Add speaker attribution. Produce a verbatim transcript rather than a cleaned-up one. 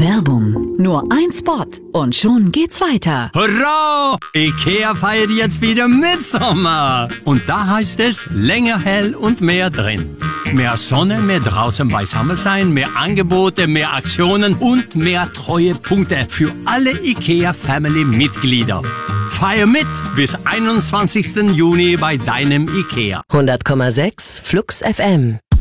Speaker 1: Werbung. Nur ein Spot und schon geht's weiter.
Speaker 2: Hurra! IKEA feiert jetzt wieder Mitsommer. Und da heißt es länger hell und mehr drin. Mehr Sonne, mehr draußen beisammen sein, mehr Angebote, mehr Aktionen und mehr Treuepunkte für alle IKEA-Family-Mitglieder. Feier mit bis einundzwanzigsten Juni bei deinem IKEA.
Speaker 3: hundert Komma sechs Flux F M